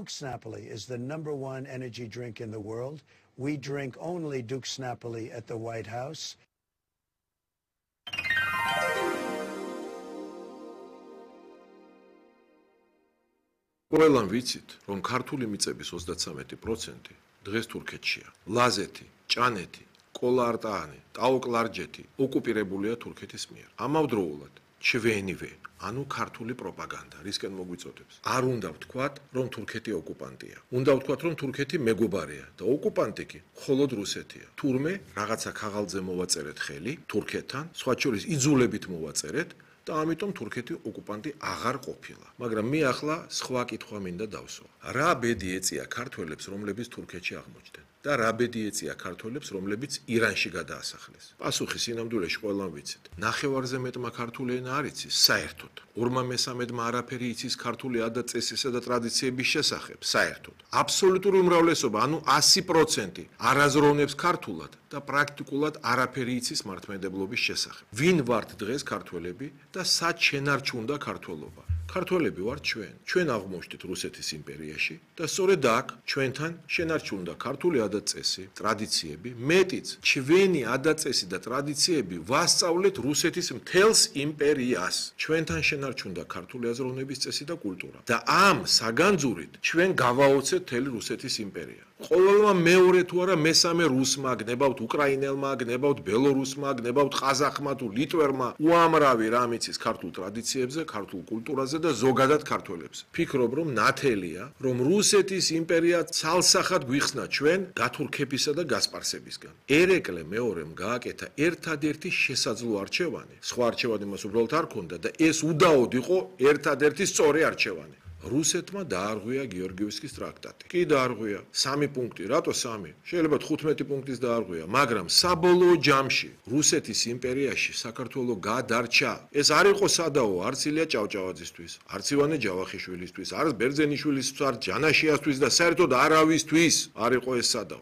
Duke's Napoli is the #1 energy drink in the world. We drink only Duke's Napoli at the White House. ყველამ ვიცით, რომ ქართული მიწების 33% დღეს თურქეთშია. ლაზეთი, ჭანეთი, კოლა-არტაანი, ტაო-კლარჯეთი ოკუპირებულია თურქეთის მიერ. ამავდროულად ჩვენივე, ანუ ქართული პროპაგანდა, რისკენ მოგვიწოდებს. არ უნდა ვთქვათ, რომ თურქეთი ოკუპანტია. უნდა ვთქვათ, რომ თურქეთი მეგობარია და ოკუპანტი კი მხოლოდ რუსეთია. თურმე რაღაცა ქაღალდზე მოვაწერეთ ხელი თურქეთთან, სხვა შორის იძულებით მოვაწერეთ და ამიტომ თურქეთი ოკუპანტი აღარ ყოფილა. მაგრამ მე ახლა სხვა კითხვა მინდა დავსვა. რა ბედი ეწია ქართველებს, რომლებიც თურქეთში აღმოჩნდნენ? და რა ბედი ეწია ქართველებს, რომლებიც ირანში გადაასახლეს? პასუხი სინამდვილეში ყველამ ვიცით. ნახევარზე მეტმა ქართული ენა არ იცის საერთოდ. 2/3-მა არაფერი იცის ქართული ადათ-წესისა და ტრადიციების შესახებ საერთოდ. აბსოლუტური უმრავლესობა, ანუ 100% არაზროვნებს ქართულად და პრაქტიკულად არაფერი იცის მართლმადიდებლობის შესახებ. ვინ ვართ დღეს ქართველები და სად შენარჩუნდა ქართველობა? ქართველები ვართ ჩვენ. ჩვენ აღმოჩნდით რუსეთის იმპერიაში და სწორედ აქ ჩვენთან შენარჩუნდა ქართული ადათ-წესი, ტრადიციები, მეტიც ჩვენი ადათ-წესი და ტრადიციები ვასწავლეთ რუსეთის მთელს იმპერიას. ჩვენთან შენარჩუნდა ქართული აზროვნების წესი და კულტურა. და ამ საგანძურით ჩვენ გავაოცეთ მთელი რუსეთის იმპერია. ყოველმა მეორე თუ არა მესამე რუსმა, გნებავთ უკრაინელმა, გნებავთ ბელორუსმა, გნებავთ ყაზახმა თუ ლიტვერმა, უამრავი რამ იცის ქართულ ტრადიციებზე, ქართულ კულტურაზე და ზოგადად ქართველებს. ფიქრობ, რომ ნათელია, რომ რუსეთის იმპერია ცალსახად გვიხსნა ჩვენ გათურქებისა და გასპარსებისგან. ერეკლე მეორემ გააკეთა ერთადერთი შესაძლო არჩევანი. სხვა არჩევანი მას უბრალოდ არ ქონდა და ეს უდაოდ იყო ერთადერთი სწორი არჩევანი. რუსეთმა დაარღვია გიორგიევსკის ტრაქტატი. კი დაარღვია 3 პუნქტი, რატო 3? შეიძლება 15 პუნქტის დაარღვია, მაგრამ საბოლოო ჯამში რუსეთის იმპერიაში საქართველო გადარჩა. ეს არ იყო სადაო, არც ილია ჭავჭავაძისთვის, არც ივანე ჯავახიშვილისთვის, არც ბერძენიშვილის, არც ჯანაშიასთვის და საერთოდ არავისთვის არ იყო ეს სადაო.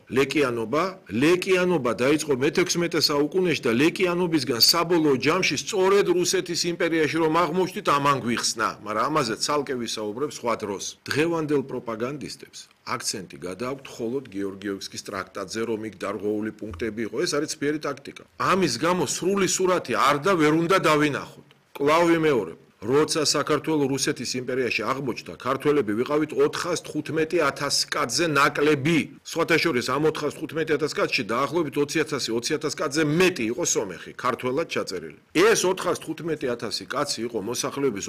ლეკიანობა დაიწყო მე-16 საუკუნეში და ლეკიანობისგან საბოლოო ჯამში სწორედ რუსეთის იმპერიაში რომ აღმოჩნდით, ამან გვიხსნა, მაგრამ ამაზე ცალკე ვისაუბრებ სხვა დროს. დღევანდელ პროპაგანდისტებს აქცენტი გადააქვთ მხოლოდ გიორგიევსკის ტრაქტატზე, რომ იქ დარღვეული პუნქტები იყო. ეს არის ძლიერი ტაქტიკა. ამის გამო სრული სურათი არ და ვერ უნდა დავინახოთ. კვლავ ვიმეორებ, როცა საქართველოს რუსეთის იმპერიაში აღმოჩნდა, ქართველები ვიყავით 415,000 კაცზე ნაკლები. სხვათა შორის ამ 415,000 კაცში დაახლოებით 20,000 კაცზე მეტი იყო სომეხი, ქართველად ჩაწერილი. ეს 415,000 კაცი იყო მოსახლეობის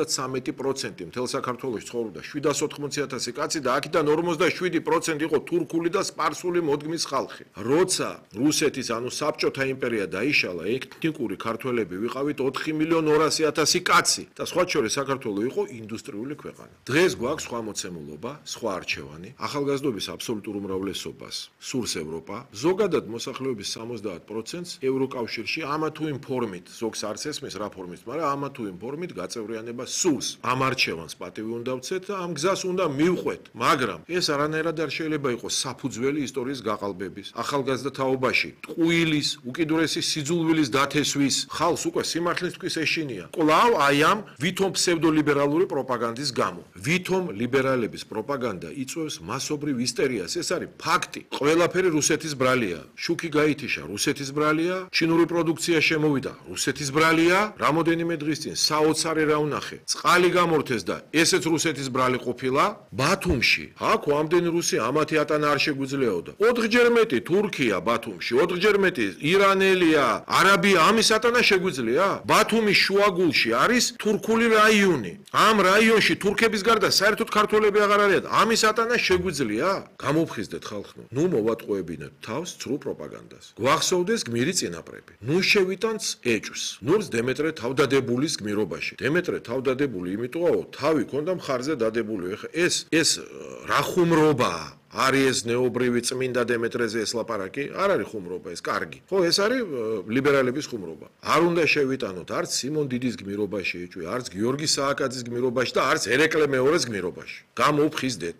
53%, მთელ საქართველოში ცხოვრობდა 780,000 კაცი და აქედან 47% იყო თურქული და სპარსული მოდგმის ხალხი. როცა რუსეთის, ანუ საბჭოთა იმპერია დაიშალა, ეთნიკური ქართველები ვიყავით 4,200,000 კაცი. და სხვა შორის საქართველო იყო ინდუსტრიული ქვეყანა. დღეს გვაქვს სხვა მოცემულობა, სხვა არჩევანი, ახალგაზრდობის აბსოლუტურ უმრავლესობას სურს ევროპა, ზოგადად მოსახლეობის 70%-ს ევროკავშირში ამა თუ იმ ფორმით, ზოგს არც ესმის რა ფორმით, მაგრამ ამა თუ იმ ფორმით გაწევრიანება სურს. ამ არჩევანს პატივი უნდა ვცეთ და ამ გზას უნდა მივყვეთ, მაგრამ ეს არანაირად არ შეიძლება იყოს საფუძველი ისტორიის გაყალბების, ახალგაზრდა თაობაში, ტყუილის, უკიდურესი სიძულვილის დათესვის, ხალხს უკვე სიმართლისთვის ეშინია. კვლავ აი ამ ვითომ ფსევდოლიბერალური პროპაგანდის გამო. ვითომ ლიბერალების პროპაგანდა იწვევს მასობრივ ისტერიას, ეს არის ფაქტი. ყველაფერი რუსეთის ბრალია. შუქი გაითიშა, რუსეთის ბრალია, ჩინური პროდუქცია შემოვიდა, რუსეთის ბრალია, რამოდენიმე დღის წინ საოცარი რა ვნახე. წყალი გამორთეს და ესეც რუსეთის brali ყოფილა. ბათუმში, აქ ამდენი რუსი ამათი ატანა არ შეგვიძლიაოდა. 4-ჯერ მეტი თურქია ბათუმში, 4-ჯერ მეტი ირანელია, არაბია, ამის ატანა შეგვიძლია? ბათუმის შუაგულში არის თურქული რაიონი. ამ რაიონში თურქების გარდა საერთოდ ქართველები აღარ არიან. ამის ატანა შეგვიძლია? გამოფხიზდეთ ხალხო. ნუ მოვატყუებინოთ თავს ცრუ პროპაგანდას. გვახსოვდეს გმირი წინაპრები. ნუ შევიტანთ ეჭვს. ნურს დემეტრე თავდადებულის გმირობაში. დემეტრე თავდადებული იმიტოაო, თავი ქონდა მხარზე დადებული. ეს რა ხუმრობაა? არის ეს ნეობრივი წმინდა დემეტრეზე ეს ლაპარაკი? არ არის ხუმრობა, ეს კარგი. ხო, ეს არის ლიბერალების ხუმრობა. არ უნდა შევიტანოთ არც სიმონ დიდის გმირობაში ეჭვი, არც გიორგი სააკაძის გმირობაში და არც ერეკლე მეორეს გმირობაში. გამოვხიზდეთ.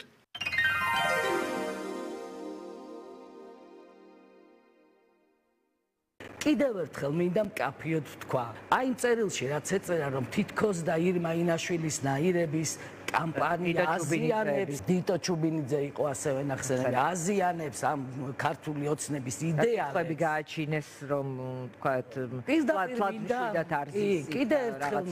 კიდევ ერთხელ მინდა მკაფიოდ თქვა. აი წერილში რაც ეწერა რომ თითქოს და ირმა ინაშვილის ნაირების კამპანია აზიანებს, დიტო ჩუბინიძე იყო ასევე ნახსენები, აზიანებს ამ ქართული ოცნების იდეას. ხები გააჩინეს რომ თქვათ პირდაპირ კიდე ერთხელ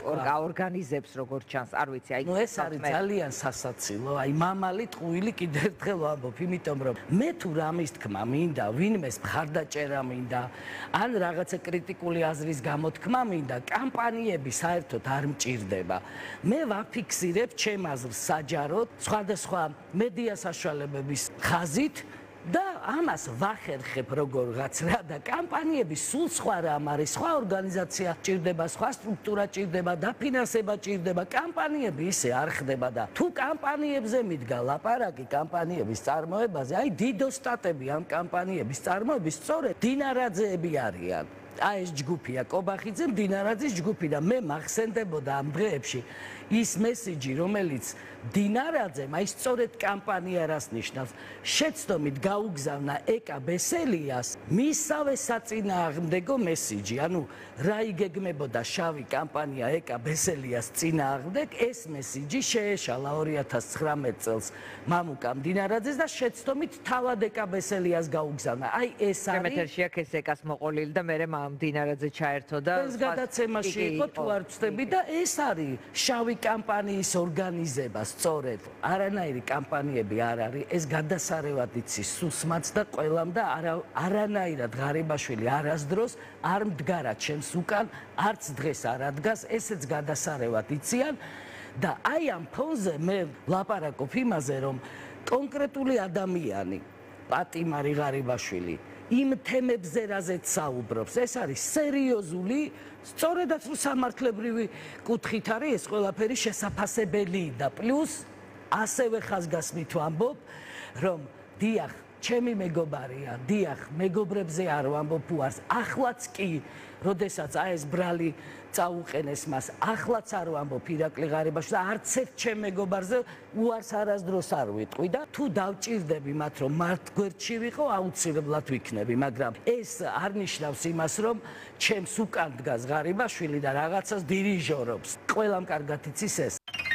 ორგანიზებს როგორც ჩანს, არ ვიცი, აი ეს არის ძალიან სასაცილო, აი მამალი ტყუილი კიდე ერთხელ ვამბობ, იმიტომ რომ მე თუ რამის თქმა მინდა, ვინმეს მხარდაჭერა მინდა, ან რაღაცა კრიტიკული აზრის გამოთქმა მინდა, კამპანიები საერთოდ არ მჭირდება. მე ვაფიქსირებ ჩემ აზრს საჯაროდ, სხვადასხვა მედია საშუალებების ხაზით და ამას ვახერხებ როგორღაც რა და კამპანიები სულ სხვა რამ არის, სხვა ორგანიზაცია ჭირდება, სხვა სტრუქტურა ჭირდება, დაფინანსება ჭირდება, კამპანიები ისე არ ხდება და თუ კამპანიებზე მიდგა ლაპარაკი კამპანიების წარმოებაზე, აი დიდო სტატები ამ კამპანიების წარმოების სწორედ დინარაძეები არიან. აი ეს ჯგუფია კობახიძე, დინარაძის ჯგუფი და მე მახსენდებოდა ამ დღეებში ის მესიჯი, რომელიც დინარაძემ, აი სწორედ კამპანია რას ნიშნავს, შეცდომით გაუგზავნა ეკა ბესელიას მისავე საწინააღმდეგო მესიჯი, ანუ რა იგეგმებოდა შავი კამპანია ეკა ბესელიას წინააღმდეგ, ეს მესიჯი შეეშალა 2019 წელს მამუკამ დინარაძეს და შეცდომით თავად ეკა ბესელიას გაუგზავნა. აი ეს არის მეთერში აქ ეს ეკას მოყოლილი და მე დინარაძე ჩაერთო და ეს გადაცემაში იყო თუ არ ვწდები და ეს არის შავი კამპანიის ორგანიზება სწორედ. არანაირი კამპანიები არ არის, ეს გადასარევად იცის სუსმაც და ყველამ და არანაირად ღარიბაშვილი არასდროს არ მდგარა ჩემს უკან, არც დღეს არ ადგას, ესეც გადასარევად იციან და აი ამ ფონზე მე ლაპარაკობ იმაზე, რომ კონკრეტული ადამიანი, პატიმარი ღარიბაშვილი იმ თემებზე რაზეც საუბრობს, ეს არის სერიოზული, სწორედაც სამართლებრივი კუთხით არის ეს ყველაფერი შესაძაფებელი და პლუს ასევე ხაზგასმით ვამბობ, რომ დიახ, ჩემი მეგობარია, დიახ, მეგობრებზე არ ვამბობ უარს, ახლაც კი, როდესაც აი ეს ბრალი წაუყენეს მას, ახლაც არ ვამბობ ირაკლი ღარიბაშვილს და არც ერთ ჩემ მეგობარზე უარს არასდროს არ ვიტყვი და თუ დავჭირდები მათ, რომ მართ გვერდში ვიყო, აუცილებლად ვიქნები, მაგრამ ეს არ ნიშნავს იმას, რომ ჩემს უკან დგას ღარიბაშვილი და რაღაცას დირიჟორობს. ყველამ კარგად იცის ეს.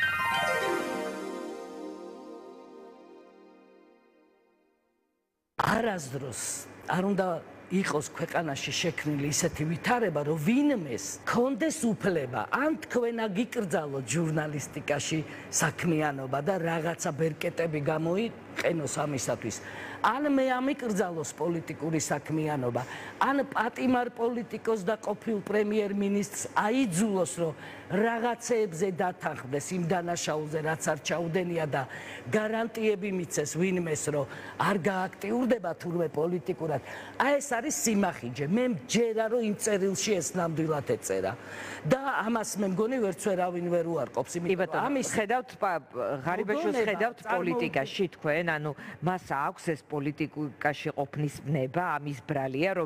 არასდროს არ უნდა იყოს ქვეყანაში შექმნილი ისეთი ვითარება, რომ ვინმეს კონდეს უფლება, ან თქვენა გიკრძალოთ ჟურნალისტიკაში საქმიანობა და რაღაცა ბერკეტები გამოიყენოს ამისათვის. ან მე ამიკრძალოს პოლიტიკური საქმიანობა, ან პატიმარ პოლიტიკოს და ყოფილ პრემიერ-მინისტრს აიძულოს, რომ რაღაცეებზე დათანხმდეს იმ დანაშაულზე, რაც არ ჩაუდენია და გარანტიები მიცეს ვინმეს, რომ არ გააქტიურდება თურმე პოლიტიკურად. აი ეს არის სიმახიჯე. მე მჯერა, რომ იმ წერილში ეს ნამდვილად ეწერა. და ამას მე მგონი ვერც ვერავინ ვერ უარყოფს, იმიტომ რომ ამის ხედავთ ღარიბაშვილს ხედავთ პოლიტიკაში თქვენ, ანუ მას აქვს ეს პოლიტიკაში ყოფნის ნება, ამის ბრალია, რომ